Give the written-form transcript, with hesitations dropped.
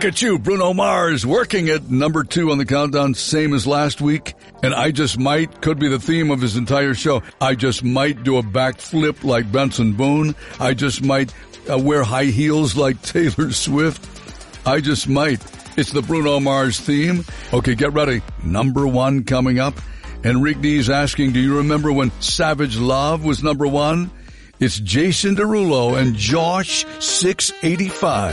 Look at you, Bruno Mars, working at number 2 on the countdown, same as last week. And I just might, could be the theme of his entire show. I just might do a backflip like Benson Boone. I just might wear high heels like Taylor Swift. I just might. It's the Bruno Mars theme. Okay, get ready. Number 1 coming up. Enrique's asking, do you remember when Savage Love was number 1? It's Jason Derulo and Josh 685.